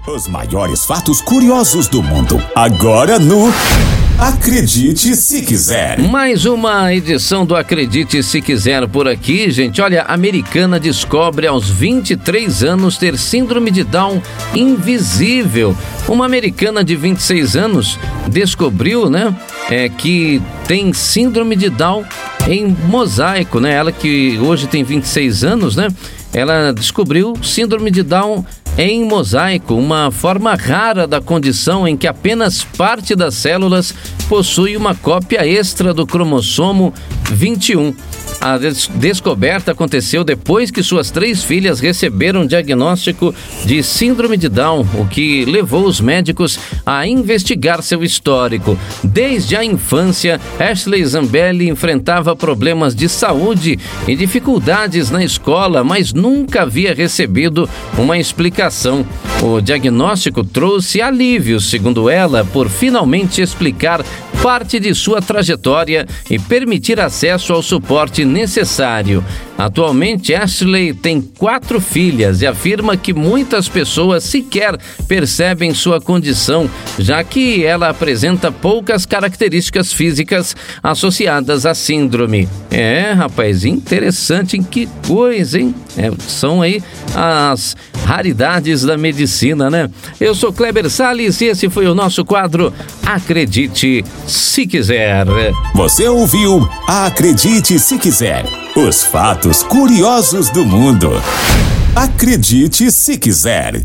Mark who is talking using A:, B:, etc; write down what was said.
A: Os maiores fatos curiosos do mundo, agora no Acredite Se Quiser.
B: Mais uma edição do Acredite Se Quiser por aqui, gente. Olha, a americana descobre aos 23 anos ter síndrome de Down invisível. Uma americana de 26 anos descobriu, que tem síndrome de Down em mosaico, Ela que hoje tem 26 anos, Ela descobriu síndrome de Down em mosaico, uma forma rara da condição em que apenas parte das células possui uma cópia extra do cromossomo 21. A descoberta aconteceu depois que suas 3 filhas receberam diagnóstico de síndrome de Down, o que levou os médicos a investigar seu histórico. Desde a infância, Ashley Zambelli enfrentava problemas de saúde e dificuldades na escola, mas nunca havia recebido uma explicação. O diagnóstico trouxe alívio, segundo ela, por finalmente explicar parte de sua trajetória e permitir acesso ao suporte necessário. Atualmente, Ashley tem 4 filhas e afirma que muitas pessoas sequer percebem sua condição, já que ela apresenta poucas características físicas associadas à síndrome. Rapaz, interessante, que coisa, hein? São aí as raridades da medicina, Eu sou Kleber Salles e esse foi o nosso quadro Acredite Se Quiser.
A: Você ouviu Acredite Se Quiser. Os fatos curiosos do mundo. Acredite Se Quiser.